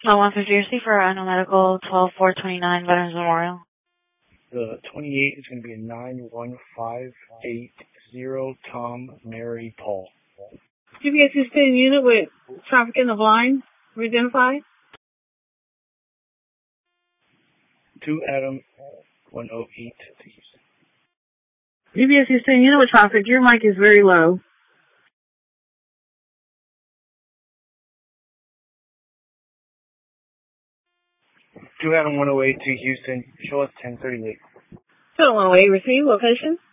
Oh, 150 for Annual Medical 12429 Veterans Memorial. The 28 is going to be a 91580 Tom, Mary, Paul. GPS assistant unit with traffic in the blind. Identify. 2 Adam 108 to Houston. GPS assistant unit with traffic. Your mic is very low. 2 Adam 108 to Houston. Show us 1038. 2 108. Receive location.